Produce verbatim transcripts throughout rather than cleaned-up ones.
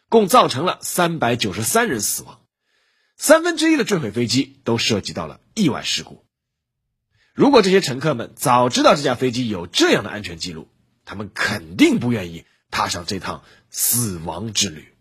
共造成了三百九十三人死亡，三分之一的坠毁飞机都涉及到了意外事故。如果这些乘客们早知道这架飞机有这样的安全记录，他们肯定不愿意踏上这趟死亡之旅。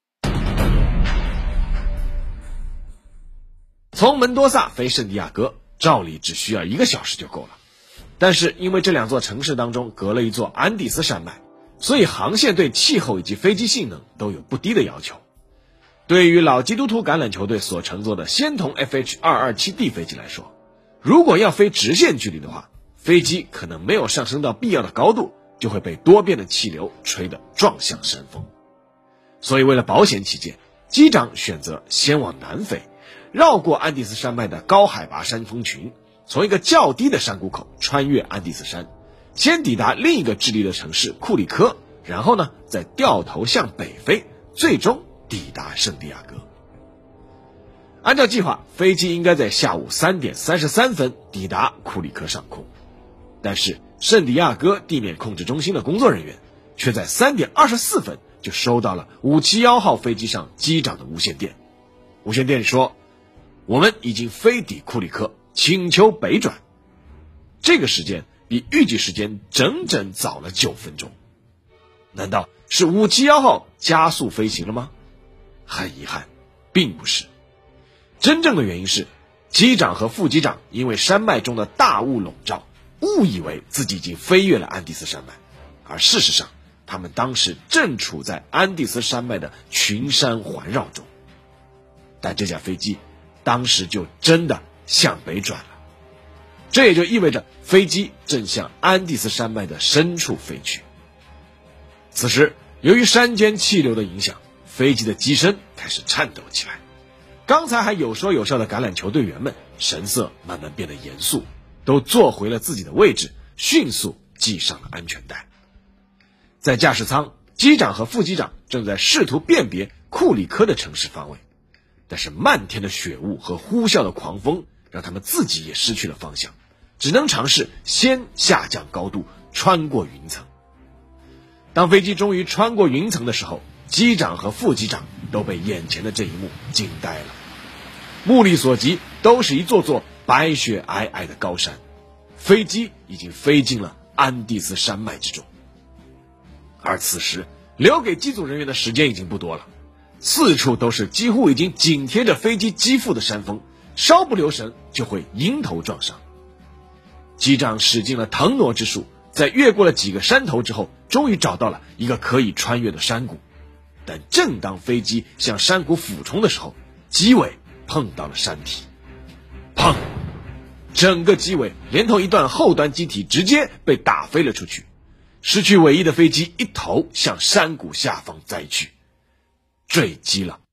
从门多萨飞圣地亚哥，照理只需要一个小时就够了，但是因为这两座城市当中隔了一座安第斯山脉，所以航线对气候以及飞机性能都有不低的要求。对于老基督徒橄榄球队所乘坐的仙童 F H 二二七 D 飞机来说，如果要飞直线距离的话，飞机可能没有上升到必要的高度，就会被多变的气流吹得撞向山峰。所以为了保险起见，机长选择先往南飞，绕过安第斯山脉的高海拔山峰群，从一个较低的山谷口穿越安第斯山，先抵达另一个智利的城市库里科，然后呢再掉头向北飞，最终抵达圣地亚哥。按照计划，飞机应该在下午三点三十三分抵达库里科上空，但是圣地亚哥地面控制中心的工作人员却在三点二十四分就收到了五七一号飞机上机长的无线电。无线电里说，我们已经飞抵库里科，请求北转。这个时间比预计时间整整早了九分钟。难道是五七一号加速飞行了吗？很遗憾，并不是。真正的原因是，机长和副机长因为山脉中的大雾笼罩，误以为自己已经飞越了安第斯山脉，而事实上他们当时正处在安第斯山脉的群山环绕中。但这架飞机当时就真的向北转了，这也就意味着飞机正向安第斯山脉的深处飞去。此时由于山间气流的影响，飞机的机身开始颤抖起来，刚才还有说有笑的橄榄球队员们神色慢慢变得严肃，都坐回了自己的位置，迅速系上了安全带。在驾驶舱，机长和副机长正在试图辨别库里科的城市方位，但是漫天的雪雾和呼啸的狂风让他们自己也失去了方向，只能尝试先下降高度，穿过云层。当飞机终于穿过云层的时候，机长和副机长都被眼前的这一幕惊呆了。目力所及都是一座座白雪皑皑的高山，飞机已经飞进了安第斯山脉之中。而此时留给机组人员的时间已经不多了，四处都是几乎已经紧贴着飞机机腹的山峰，稍不留神就会迎头撞上。机长使尽了腾挪之术，在越过了几个山头之后，终于找到了一个可以穿越的山谷。但正当飞机向山谷俯冲的时候，机尾碰到了山体，砰！整个机尾连同一段后端机体直接被打飞了出去，失去尾翼的飞机一头向山谷下方栽去，坠机了。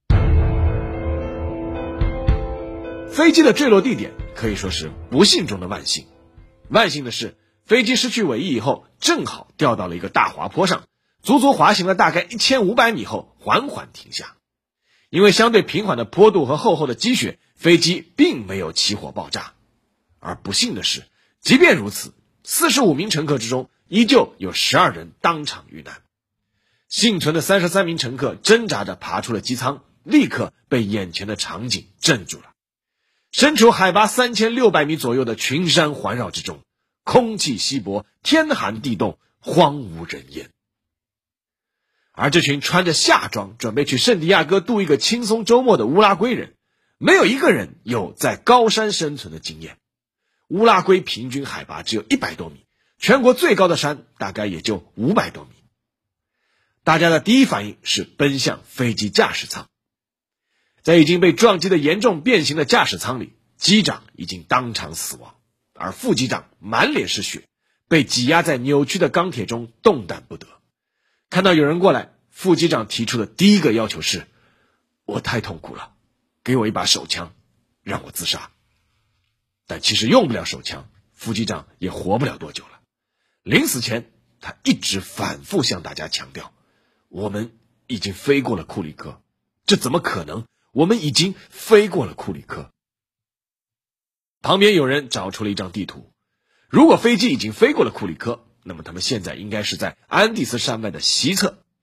飞机的坠落地点可以说是不幸中的万幸，万幸的是，飞机失去尾翼以后，正好掉到了一个大滑坡上，足足滑行了大概一千五百米后缓缓停下。因为相对平缓的坡度和厚厚的积雪，飞机并没有起火爆炸。而不幸的是，即便如此，四十五名乘客之中依旧有十二人当场遇难。幸存的三十三名乘客挣扎着爬出了机舱，立刻被眼前的场景镇住了。身处海拔三千六百米左右的群山环绕之中，空气稀薄，天寒地冻，荒无人烟。而这群穿着夏装准备去圣地亚哥度一个轻松周末的乌拉圭人，没有一个人有在高山生存的经验。乌拉圭平均海拔只有一百多米，全国最高的山大概也就五百多米。大家的第一反应是奔向飞机驾驶舱。在已经被撞击的严重变形的驾驶舱里，机长已经当场死亡，而副机长满脸是血，被挤压在扭曲的钢铁中动弹不得。看到有人过来，副机长提出的第一个要求是：我太痛苦了，给我一把手枪，让我自杀。但其实用不了手枪，副机长也活不了多久了。临死前，他一直反复向大家强调，我们已经飞过了库里科，这怎么可能？我们已经飞过了库里科。旁边有人找出了一张地图，如果飞机已经飞过了库里科，那么他们现在应该是在安第斯山脉的西侧。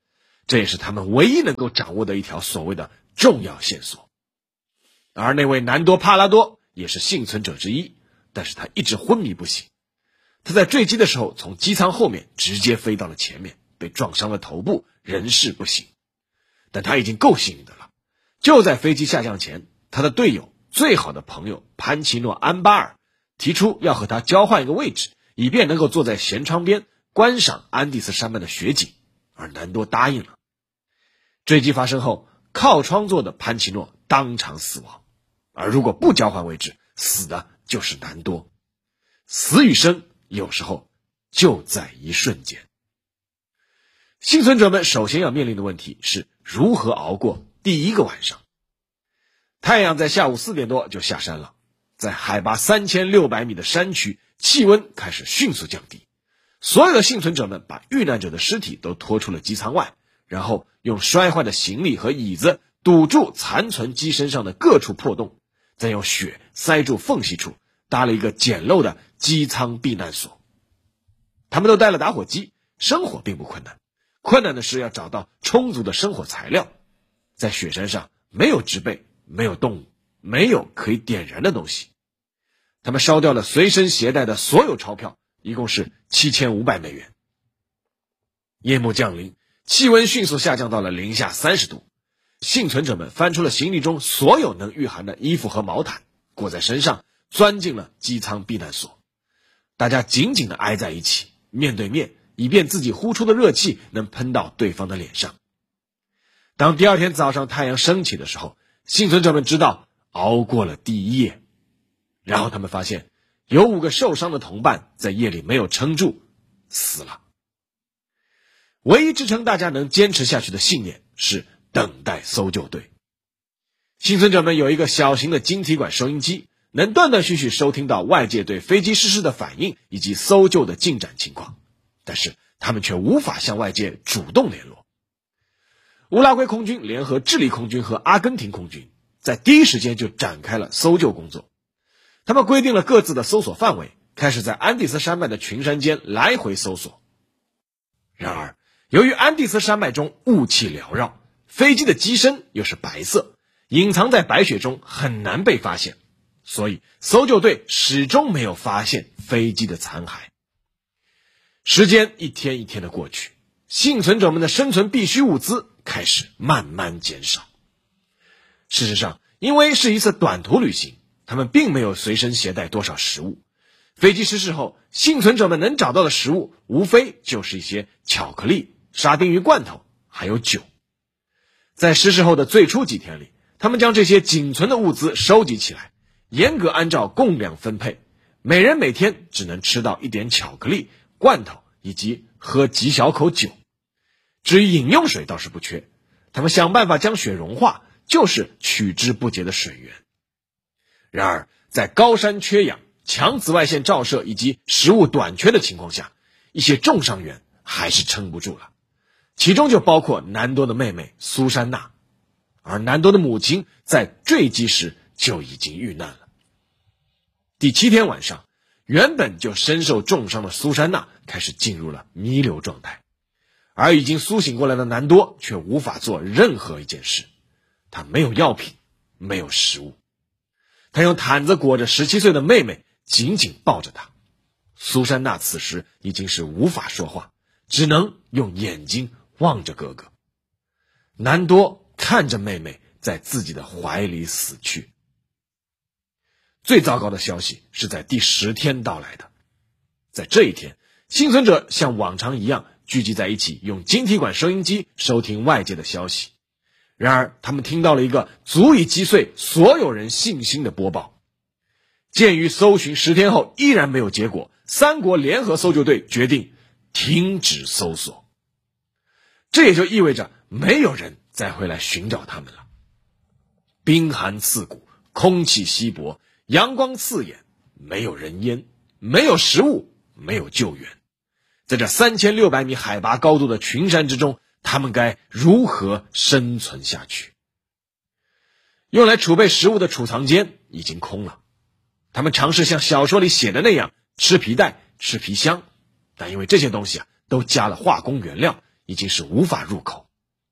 这也是他们唯一能够掌握的一条所谓的重要线索。而那位南多·帕拉多也是幸存者之一，但是他一直昏迷不醒。他在坠机的时候从机舱后面直接飞到了前面，被撞伤了头部，人事不省。但他已经够幸运的了，就在飞机下降前，他的队友最好的朋友潘奇诺·安巴尔提出要和他交换一个位置，以便能够坐在舷窗边观赏安第斯山脉的雪景，而南多答应了。坠机发生后，靠窗座的潘奇诺当场死亡，而如果不交换位置，死的就是南多。死与生有时候就在一瞬间。幸存者们首先要面临的问题是如何熬过第一个晚上。太阳在下午四点多就下山了，在海拔三千六百米的山区，气温开始迅速降低。所有的幸存者们把遇难者的尸体都拖出了机舱外，然后用摔坏的行李和椅子堵住残存机身上的各处破洞，再用雪塞住缝隙处，搭了一个简陋的机舱避难所。他们都带了打火机，生火并不困难，困难的是要找到充足的生火材料。在雪山上没有植被，没有动物，没有可以点燃的东西。他们烧掉了随身携带的所有钞票，一共是七千五百美元。夜幕降临，气温迅速下降到了零下三十度。幸存者们翻出了行李中所有能御寒的衣服和毛毯，裹在身上，钻进了机舱避难所。大家紧紧地挨在一起，面对面，以便自己呼出的热气能喷到对方的脸上。当第二天早上太阳升起的时候，幸存者们知道熬过了第一夜。然后他们发现有五个受伤的同伴在夜里没有撑住，死了。唯一支撑大家能坚持下去的信念是等待搜救队。幸存者们有一个小型的晶体管收音机，能断断续续收听到外界对飞机失事的反应以及搜救的进展情况，但是他们却无法向外界主动联络。乌拉圭空军联合智利空军和阿根廷空军在第一时间就展开了搜救工作。他们规定了各自的搜索范围，开始在安第斯山脉的群山间来回搜索。然而由于安第斯山脉中雾气缭绕，飞机的机身又是白色，隐藏在白雪中很难被发现，所以搜救队始终没有发现飞机的残骸。时间一天一天的过去，幸存者们的生存必需物资开始慢慢减少。事实上，因为是一次短途旅行，他们并没有随身携带多少食物。飞机失事后，幸存者们能找到的食物无非就是一些巧克力、沙丁鱼罐头还有酒。在失事后的最初几天里，他们将这些仅存的物资收集起来，严格按照供量分配，每人每天只能吃到一点巧克力、罐头以及喝几小口酒。至于饮用水倒是不缺，他们想办法将雪融化，就是取之不竭的水源。然而在高山缺氧、强紫外线照射以及食物短缺的情况下，一些重伤员还是撑不住了，其中就包括南多的妹妹苏珊娜。而南多的母亲在坠机时就已经遇难了。第七天晚上，原本就身受重伤的苏珊娜开始进入了弥留状态，而已经苏醒过来的南多却无法做任何一件事。他没有药品，没有食物。他用毯子裹着十七岁的妹妹，紧紧抱着她。苏珊娜此时已经是无法说话，只能用眼睛望着哥哥。南多看着妹妹在自己的怀里死去。最糟糕的消息是在第十天到来的。在这一天，幸存者像往常一样聚集在一起，用晶体管收音机收听外界的消息。然而他们听到了一个足以击碎所有人信心的播报。鉴于搜寻十天后依然没有结果，三国联合搜救队决定停止搜索。这也就意味着没有人再会来寻找他们了。冰寒刺骨，空气稀薄，阳光刺眼，没有人烟，没有食物，没有救援。在这三千六百米海拔高度的群山之中，他们该如何生存下去？用来储备食物的储藏间已经空了。他们尝试像小说里写的那样吃皮带、吃皮箱，但因为这些东西啊都加了化工原料，已经是无法入口。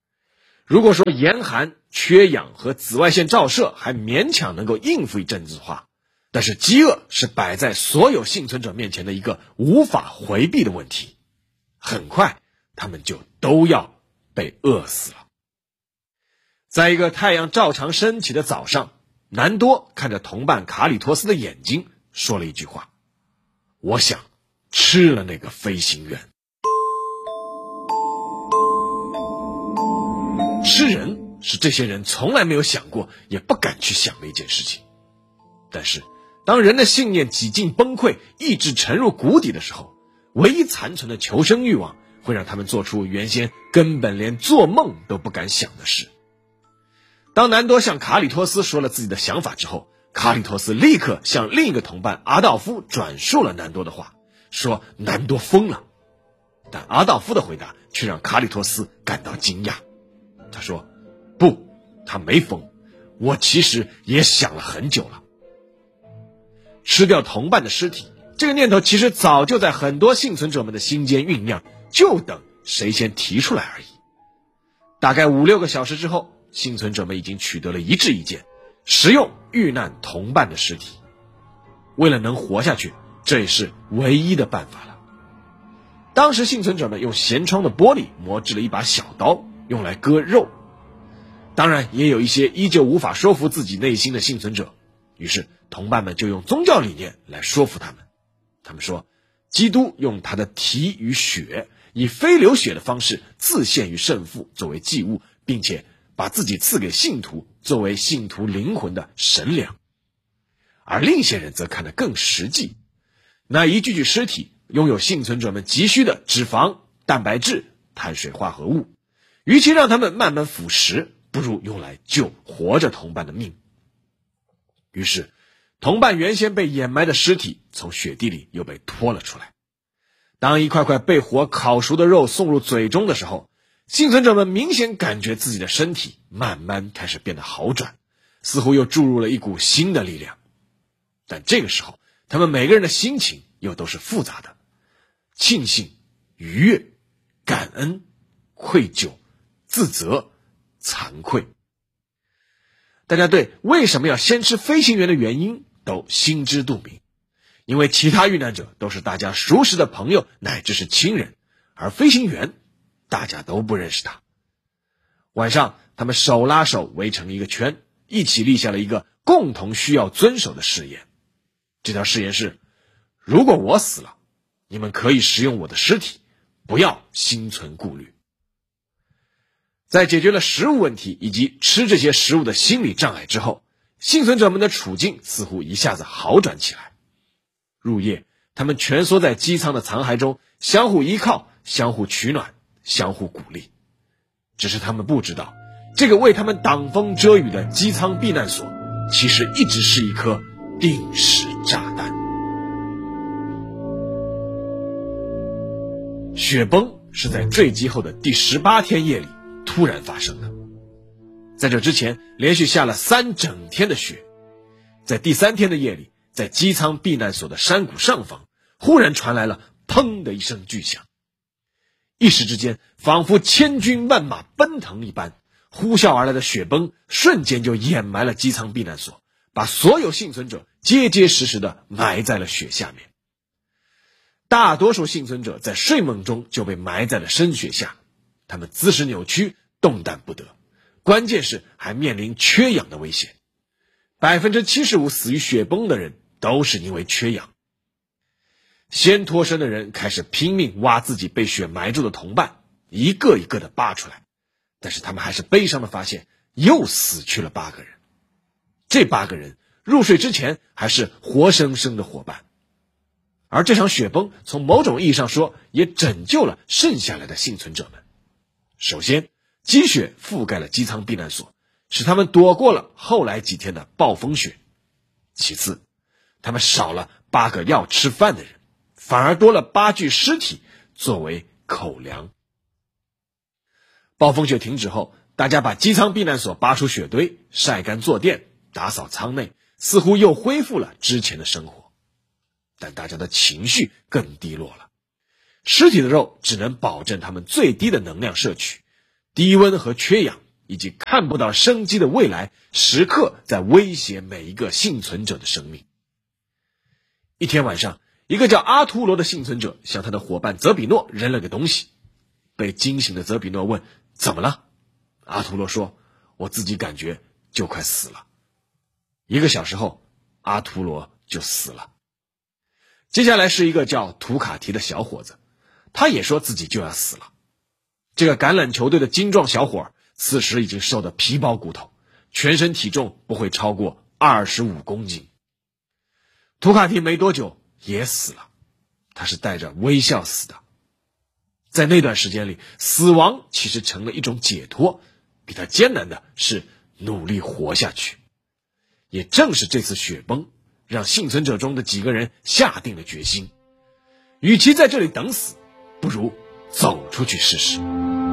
如果说严寒、缺氧和紫外线照射还勉强能够应付一阵子的话，但是饥饿是摆在所有幸存者面前的一个无法回避的问题，很快他们就都要被饿死了。在一个太阳照常升起的早上，南多看着同伴卡里托斯的眼睛，说了一句话：我想吃了那个飞行员。吃人是这些人从来没有想过也不敢去想的一件事情，但是当人的信念几近崩溃，意志沉入谷底的时候，唯一残存的求生欲望会让他们做出原先根本连做梦都不敢想的事。当南多向卡里托斯说了自己的想法之后，卡里托斯立刻向另一个同伴阿道夫转述了南多的话，说南多疯了。但阿道夫的回答却让卡里托斯感到惊讶。他说，不，他没疯，我其实也想了很久了。吃掉同伴的尸体，这个念头其实早就在很多幸存者们的心间酝酿，就等谁先提出来而已。大概五六个小时之后，幸存者们已经取得了一致意见，食用遇难同伴的尸体。为了能活下去，这也是唯一的办法了。当时幸存者们用舷窗的玻璃磨制了一把小刀，用来割肉。当然也有一些依旧无法说服自己内心的幸存者，于是同伴们就用宗教理念来说服他们。他们说，基督用他的体与血，以非流血的方式自献于圣父作为祭物，并且把自己赐给信徒作为信徒灵魂的神粮。而另一些人则看得更实际，那一具具尸体拥有幸存者们急需的脂肪、蛋白质、碳水化合物，与其让他们慢慢腐蚀，不如用来救活着同伴的命。于是同伴原先被掩埋的尸体从雪地里又被拖了出来。当一块块被火烤熟的肉送入嘴中的时候，幸存者们明显感觉自己的身体慢慢开始变得好转，似乎又注入了一股新的力量。但这个时候他们每个人的心情又都是复杂的，庆幸、愉悦、感恩、愧疚、自责、惭愧。大家对为什么要先吃飞行员的原因都心知肚明，因为其他遇难者都是大家熟识的朋友乃至是亲人，而飞行员大家都不认识他。晚上他们手拉手围成一个圈，一起立下了一个共同需要遵守的誓言。这条誓言是，如果我死了，你们可以食用我的尸体，不要心存顾虑。在解决了食物问题以及吃这些食物的心理障碍之后，幸存者们的处境似乎一下子好转起来。入夜，他们蜷缩在机舱的残骸中，相互依靠，相互取暖，相互鼓励。只是他们不知道，这个为他们挡风遮雨的机舱避难所，其实一直是一颗定时炸弹。雪崩是在坠机后的第十八天夜里突然发生的。在这之前连续下了三整天的雪。在第三天的夜里，在机舱避难所的山谷上方，忽然传来了砰的一声巨响。一时之间，仿佛千军万马奔腾一般，呼啸而来的雪崩瞬间就掩埋了机舱避难所，把所有幸存者结结实实地埋在了雪下面。大多数幸存者在睡梦中就被埋在了深雪下，他们姿势扭曲，动弹不得，关键是还面临缺氧的危险。百分之七十五死于雪崩的人都是因为缺氧。先脱身的人开始拼命挖自己被雪埋住的同伴，一个一个的扒出来，但是他们还是悲伤的发现，又死去了八个人。这八个人入睡之前还是活生生的伙伴。而这场雪崩从某种意义上说，也拯救了剩下来的幸存者们。首先，积雪覆盖了机舱避难所，使他们躲过了后来几天的暴风雪。其次，他们少了八个要吃饭的人，反而多了八具尸体作为口粮。暴风雪停止后，大家把机舱避难所扒出雪堆，晒干坐垫，打扫舱内，似乎又恢复了之前的生活。但大家的情绪更低落了。尸体的肉只能保证他们最低的能量摄取，低温和缺氧以及看不到生机的未来，时刻在威胁每一个幸存者的生命。一天晚上，一个叫阿图罗的幸存者向他的伙伴泽比诺扔了个东西。被惊醒的泽比诺问：怎么了？阿图罗说：我自己感觉就快死了。一个小时后，阿图罗就死了。接下来是一个叫图卡提的小伙子，他也说自己就要死了。这个橄榄球队的精壮小伙此时已经瘦得皮包骨头，全身体重不会超过二十五公斤。图卡提没多久也死了，他是带着微笑死的。在那段时间里，死亡其实成了一种解脱，比他艰难的是努力活下去。也正是这次雪崩，让幸存者中的几个人下定了决心，与其在这里等死，不如走出去试试。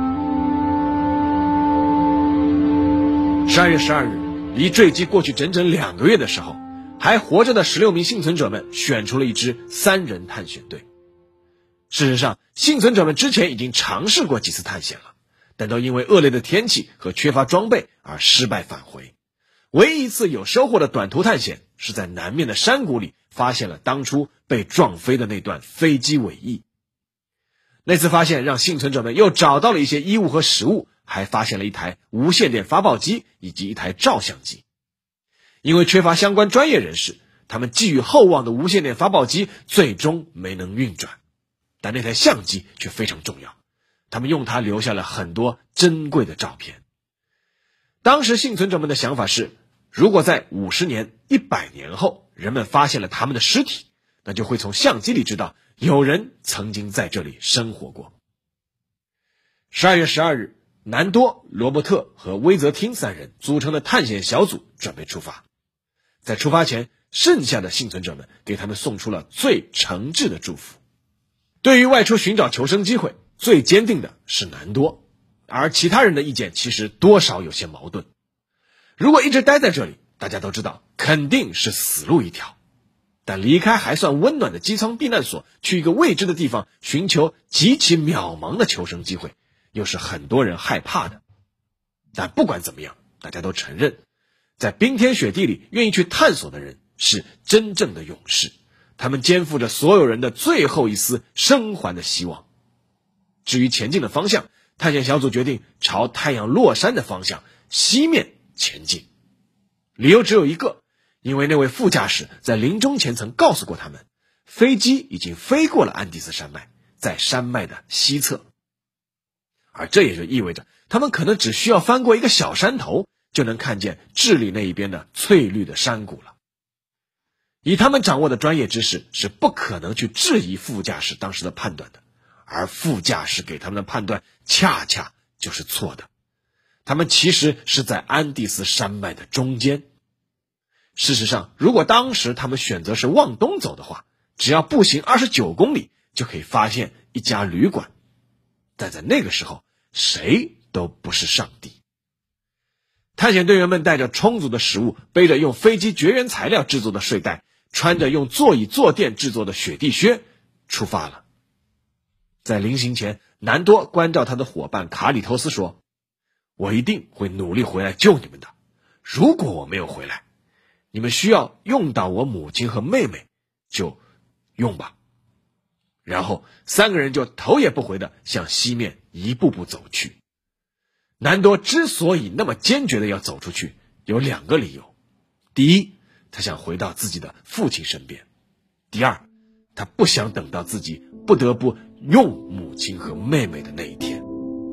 十二月十二日，离坠机过去整整两个月的时候，还活着的十六名幸存者们选出了一支三人探险队。事实上，幸存者们之前已经尝试过几次探险了，但都因为恶劣的天气和缺乏装备而失败返回。唯一一次有收获的短途探险，是在南面的山谷里发现了当初被撞飞的那段飞机尾翼。那次发现让幸存者们又找到了一些衣物和食物，还发现了一台无线电发报机以及一台照相机。因为缺乏相关专业人士，他们寄予厚望的无线电发报机最终没能运转，但那台相机却非常重要，他们用它留下了很多珍贵的照片。当时幸存者们的想法是，如果在五十年、一百年后人们发现了他们的尸体，那就会从相机里知道有人曾经在这里生活过。十二月十二日，南多、罗伯特和威泽汀三人组成的探险小组准备出发。在出发前，剩下的幸存者们给他们送出了最诚挚的祝福。对于外出寻找求生机会，最坚定的是南多，而其他人的意见其实多少有些矛盾。如果一直待在这里，大家都知道肯定是死路一条，但离开还算温暖的机舱避难所，去一个未知的地方寻求极其渺茫的求生机会，又是很多人害怕的。但不管怎么样，大家都承认，在冰天雪地里愿意去探索的人是真正的勇士，他们肩负着所有人的最后一丝生还的希望。至于前进的方向，探险小组决定朝太阳落山的方向西面前进。理由只有一个，因为那位副驾驶在临终前曾告诉过他们，飞机已经飞过了安第斯山脉，在山脉的西侧。而这也就意味着他们可能只需要翻过一个小山头，就能看见智利那一边的翠绿的山谷了。以他们掌握的专业知识，是不可能去质疑副驾驶当时的判断的，而副驾驶给他们的判断恰恰就是错的。他们其实是在安第斯山脉的中间。事实上，如果当时他们选择是往东走的话，只要步行二十九公里就可以发现一家旅馆。但在那个时候，谁都不是上帝。探险队员们带着充足的食物，背着用飞机绝缘材料制作的睡袋，穿着用座椅坐垫制作的雪地靴，出发了。在临行前，南多关照他的伙伴卡里托斯说，我一定会努力回来救你们的，如果我没有回来，你们需要用到我母亲和妹妹，就用吧。然后三个人就头也不回地向西面一步步走去。南多之所以那么坚决地要走出去，有两个理由。第一，他想回到自己的父亲身边；第二，他不想等到自己不得不用母亲和妹妹的那一天。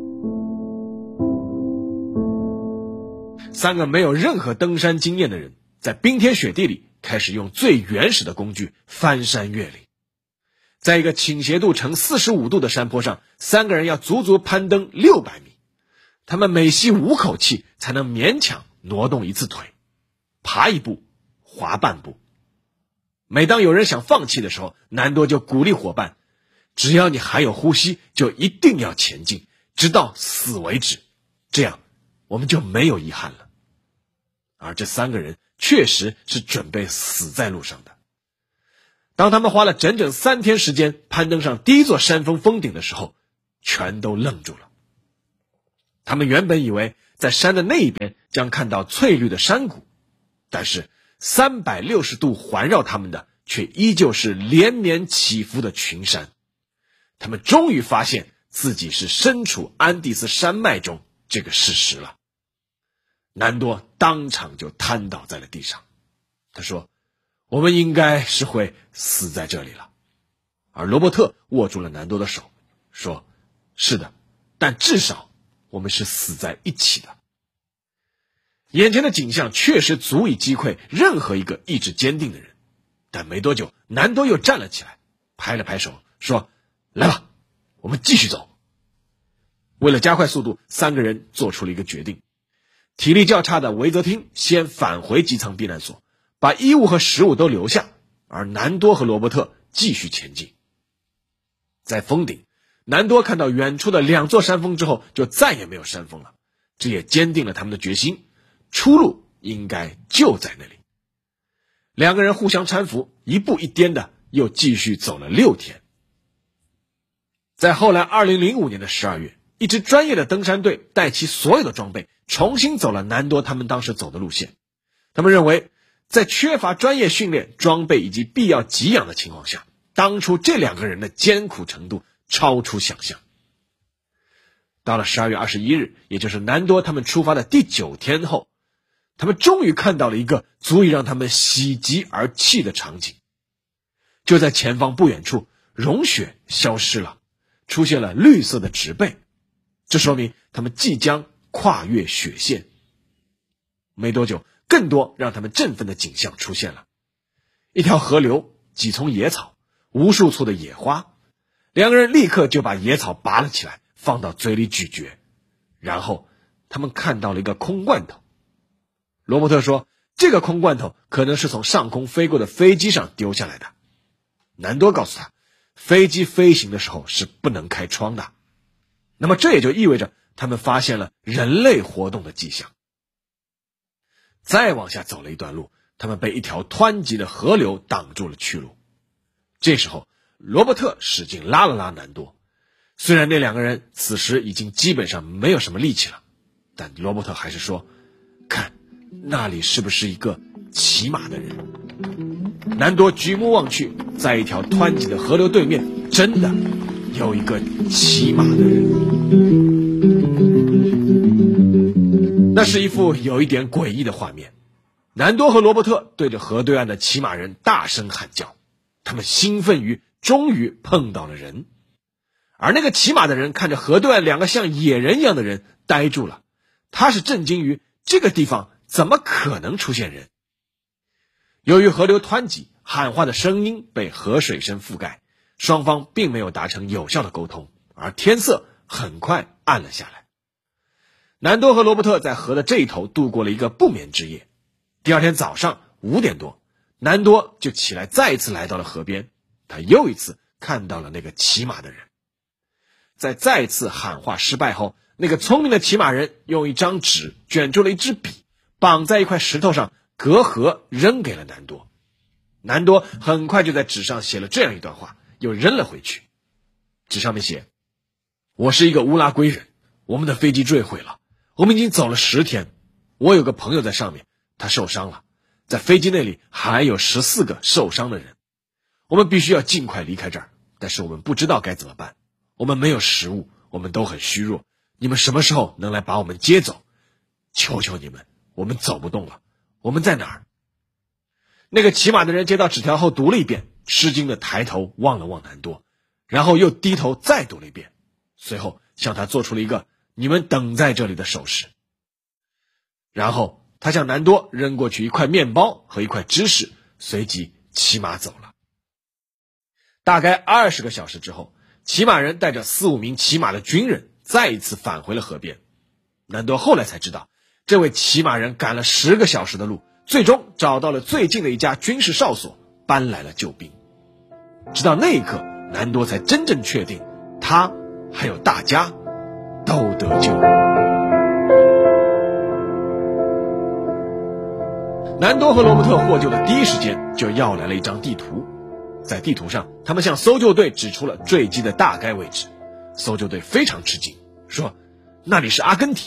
三个没有任何登山经验的人，在冰天雪地里开始用最原始的工具翻山越岭。在一个倾斜度呈四十五度的山坡上，三个人要足足攀登六百米。他们每吸五口气才能勉强挪动一次腿，爬一步，滑半步。每当有人想放弃的时候，南多就鼓励伙伴，只要你还有呼吸，就一定要前进，直到死为止，这样我们就没有遗憾了。而这三个人确实是准备死在路上的。当他们花了整整三天时间攀登上第一座山峰峰顶的时候，全都愣住了。他们原本以为在山的那一边将看到翠绿的山谷，但是三百六十度环绕他们的却依旧是连绵起伏的群山。他们终于发现自己是身处安第斯山脉中这个事实了。南多当场就瘫倒在了地上，他说，我们应该是会死在这里了。而罗伯特握住了南多的手，说，是的，但至少我们是死在一起的。眼前的景象确实足以击溃任何一个意志坚定的人，但没多久，南多又站了起来，拍了拍手，说，来吧，我们继续走。为了加快速度，三个人做出了一个决定。体力较差的维泽汀先返回机舱避难所，把衣物和食物都留下，而南多和罗伯特继续前进。在峰顶，南多看到远处的两座山峰之后，就再也没有山峰了，这也坚定了他们的决心，出路应该就在那里。两个人互相搀扶，一步一颠的又继续走了六天。在后来二零零五年的十二月，一支专业的登山队带齐所有的装备，重新走了南多他们当时走的路线。他们认为，在缺乏专业训练、装备以及必要给养的情况下，当初这两个人的艰苦程度超出想象。到了十二月二十一日，也就是南多他们出发的第九天后，他们终于看到了一个足以让他们喜极而泣的场景。就在前方不远处，融雪消失了，出现了绿色的植被，这说明他们即将跨越雪线。没多久，更多让他们振奋的景象出现了。一条河流，几丛野草，无数簇的野花。两个人立刻就把野草拔了起来，放到嘴里咀嚼。然后他们看到了一个空罐头。罗伯特说，这个空罐头可能是从上空飞过的飞机上丢下来的。南多告诉他，飞机飞行的时候是不能开窗的。那么这也就意味着他们发现了人类活动的迹象。再往下走了一段路，他们被一条湍急的河流挡住了去路。这时候，罗伯特使劲拉了拉南多。虽然那两个人此时已经基本上没有什么力气了，但罗伯特还是说，看，那里是不是一个骑马的人？南多举目望去，在一条湍急的河流对面，真的有一个骑马的人。那是一幅有一点诡异的画面。南多和罗伯特对着河对岸的骑马人大声喊叫，他们兴奋于终于碰到了人。而那个骑马的人看着河对岸两个像野人一样的人呆住了，他是震惊于这个地方怎么可能出现人。由于河流湍急，喊话的声音被河水声覆盖，双方并没有达成有效的沟通，而天色很快暗了下来。南多和罗伯特在河的这一头度过了一个不眠之夜。第二天早上五点多，南多就起来再一次来到了河边，他又一次看到了那个骑马的人。在再次喊话失败后，那个聪明的骑马人用一张纸卷出了一支笔，绑在一块石头上隔河扔给了南多。南多很快就在纸上写了这样一段话，又扔了回去。纸上面写，我是一个乌拉圭人，我们的飞机坠毁了，我们已经走了十天，我有个朋友在上面，他受伤了，在飞机那里还有十四个受伤的人，我们必须要尽快离开这儿，但是我们不知道该怎么办，我们没有食物，我们都很虚弱，你们什么时候能来把我们接走？求求你们，我们走不动了，我们在哪儿？那个骑马的人接到纸条后读了一遍，吃惊的抬头望了望南多，然后又低头再读了一遍，随后向他做出了一个你们等在这里的手势。然后他向南多扔过去一块面包和一块芝士，随即骑马走了。大概二十个小时之后，骑马人带着四五名骑马的军人再一次返回了河边。南多后来才知道，这位骑马人赶了十个小时的路，最终找到了最近的一家军事哨所，搬来了救兵。直到那一刻，南多才真正确定，他还有大家都得救。南多和罗伯特获救的第一时间就要来了一张地图，在地图上，他们向搜救队指出了坠机的大概位置。搜救队非常吃惊，说那里是阿根廷，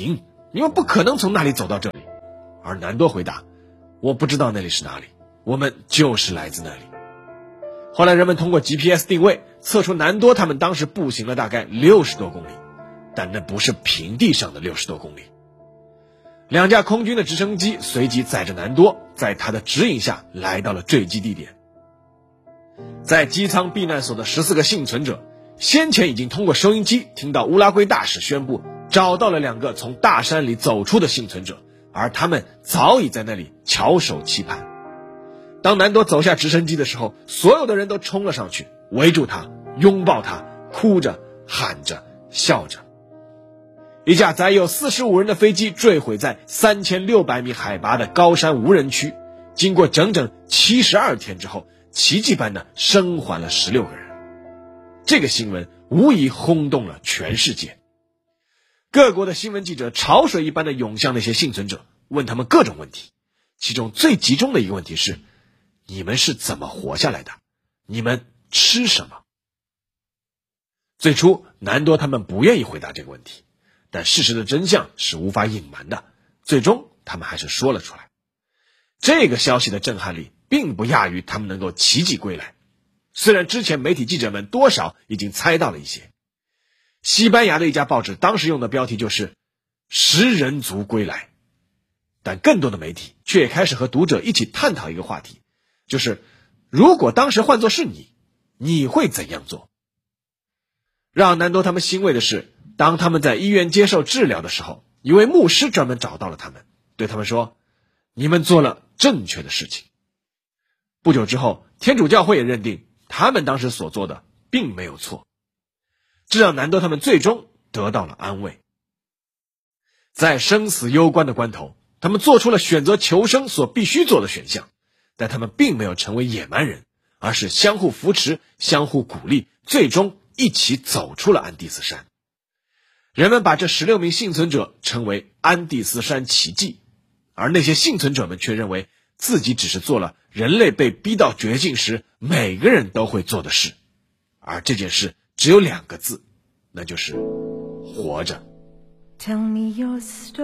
你们不可能从那里走到这里。而南多回答，我不知道那里是哪里，我们就是来自那里。后来人们通过 G P S 定位测出南多他们当时步行了大概六十多公里，但那不是平地上的六十多公里。两架空军的直升机随即载着南多，在他的指引下来到了坠机地点。在机舱避难所的十四个幸存者先前已经通过收音机听到乌拉圭大使宣布找到了两个从大山里走出的幸存者，而他们早已在那里翘首期盼。当南多走下直升机的时候，所有的人都冲了上去，围住他，拥抱他，哭着喊着笑着。一架载有四十五人的飞机坠毁在三千六百米海拔的高山无人区，经过整整七十二天之后，奇迹般的生还了十六个人。这个新闻无疑轰动了全世界。各国的新闻记者潮水一般的涌向那些幸存者，问他们各种问题。其中最集中的一个问题是，你们是怎么活下来的？你们吃什么？最初南多他们不愿意回答这个问题，但事实的真相是无法隐瞒的，最终他们还是说了出来。这个消息的震撼力并不亚于他们能够奇迹归来，虽然之前媒体记者们多少已经猜到了一些。西班牙的一家报纸当时用的标题就是食人族归来，但更多的媒体却也开始和读者一起探讨一个话题，就是如果当时换作是你，你会怎样做？让南多他们欣慰的是，当他们在医院接受治疗的时候，一位牧师专门找到了他们，对他们说，你们做了正确的事情。不久之后，天主教会也认定他们当时所做的并没有错，这让南多他们最终得到了安慰。在生死攸关的关头，他们做出了选择求生所必须做的选项，但他们并没有成为野蛮人，而是相互扶持，相互鼓励，最终一起走出了安第斯山。人们把这十六名幸存者称为安第斯山奇迹，而那些幸存者们却认为自己只是做了人类被逼到绝境时每个人都会做的事，而这件事只有两个字，那就是活着。 Tell me your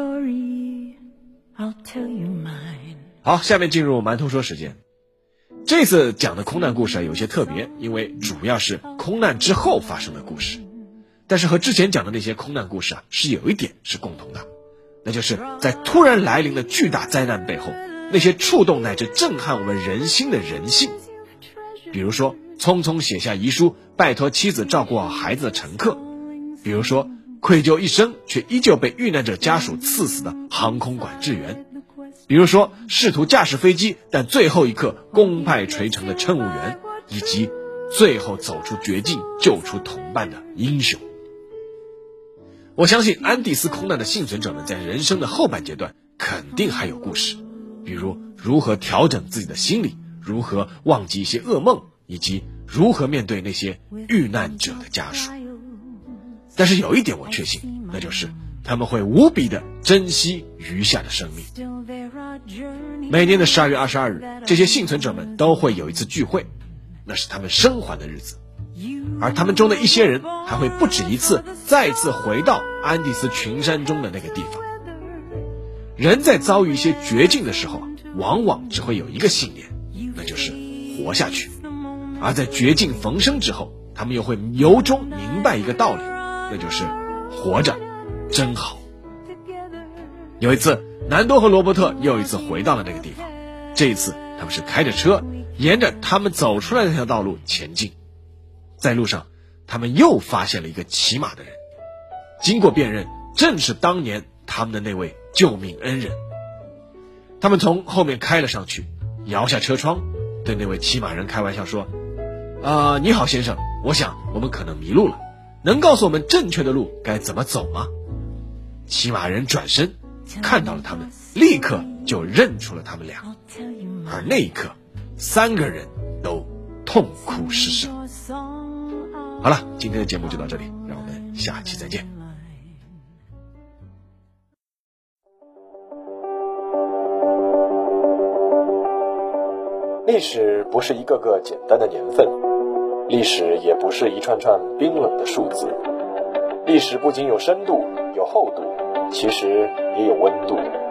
story, I'll tell you mine。 好，下面进入馒头说时间。这次讲的空难故事有些特别，因为主要是空难之后发生的故事，但是和之前讲的那些空难故事啊，是有一点是共同的，那就是在突然来临的巨大灾难背后，那些触动乃至震撼我们人心的人性。比如说匆匆写下遗书拜托妻子照顾好孩子的乘客，比如说愧疚一生却依旧被遇难者家属刺死的航空管制员，比如说试图驾驶飞机但最后一刻功败垂成的乘务员，以及最后走出绝境救出同伴的英雄。我相信安第斯空难的幸存者们在人生的后半阶段肯定还有故事，比如如何调整自己的心理，如何忘记一些噩梦，以及如何面对那些遇难者的家属。但是有一点我确信，那就是他们会无比的珍惜余下的生命。每年的十二月二十二日，这些幸存者们都会有一次聚会，那是他们生还的日子，而他们中的一些人还会不止一次再次回到安第斯群山中的那个地方。人在遭遇一些绝境的时候，往往只会有一个信念，那就是活下去。而在绝境逢生之后，他们又会由衷明白一个道理，那就是活着真好。有一次，南多和罗伯特又一次回到了那个地方，这一次他们是开着车沿着他们走出来的那条道路前进。在路上，他们又发现了一个骑马的人，经过辨认，正是当年他们的那位救命恩人。他们从后面开了上去，摇下车窗，对那位骑马人开玩笑说，呃，你好先生，我想我们可能迷路了，能告诉我们正确的路该怎么走吗？骑马人转身看到了他们，立刻就认出了他们俩，而那一刻三个人都痛哭失声。好了，今天的节目就到这里，让我们下期再见。 历史不是一个个简单的年份，历史也不是一串串冰冷的数字，历史不仅有深度有厚度， 其实也有温度。